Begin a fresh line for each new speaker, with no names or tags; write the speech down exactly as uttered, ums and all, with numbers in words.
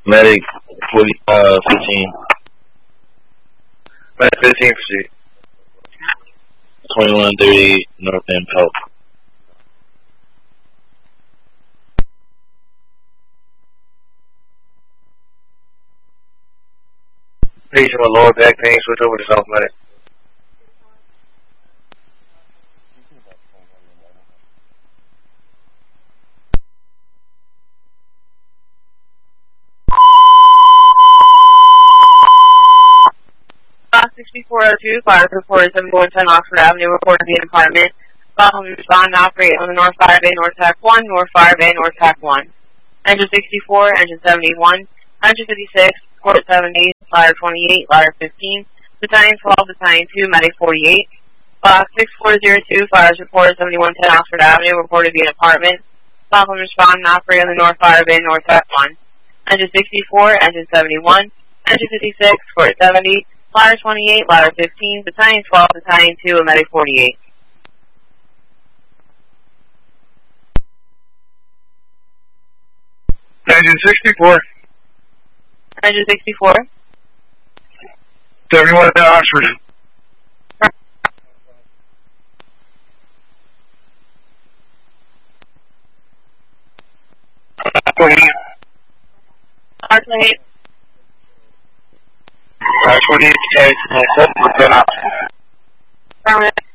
Medic forty uh fifteen. Medic fifteen pursuit. Twenty one thirty North End Pelt. Patient with lower back pain, switch over to South Medic.
sixty-four oh two, fire report seventy-one ten Oxford Avenue, report to the apartment. Falcon respond and operate on the North Fire Bay, North Tac one, North Fire Bay, North Tac one. Engine sixty-four, engine seventy-one, engine fifty-six, port seventy, ladder twenty-eight, ladder fifteen, battalion twelve, battalion two, medic forty-eight. Box six four zero two, fires report seventy-one ten Oxford Avenue, report to the apartment. Falcon respond and operate on the North Fire Bay, North Tac one. Engine sixty-four, engine seventy-one, engine fifty-six, port seventy, ladder twenty-eight, ladder fifteen, battalion twelve, battalion two, and medic forty-eight.
Engine sixty-four.
Engine sixty-four.
seventy-one ten Oxford. twenty-eight.
R twenty-eight.
R twenty-eight, ten Oxford.
Affirmative.